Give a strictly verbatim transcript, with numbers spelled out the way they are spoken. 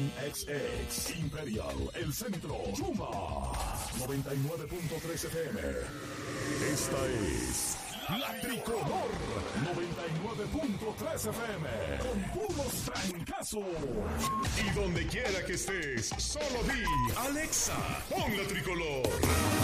N X X, Imperial, El Centro, Chuma, noventa y nueve punto tres F M. Esta es La Tricolor, noventa y nueve punto tres F M, con puros trancazos. Y donde quiera que estés, solo di, Alexa, pon La Tricolor.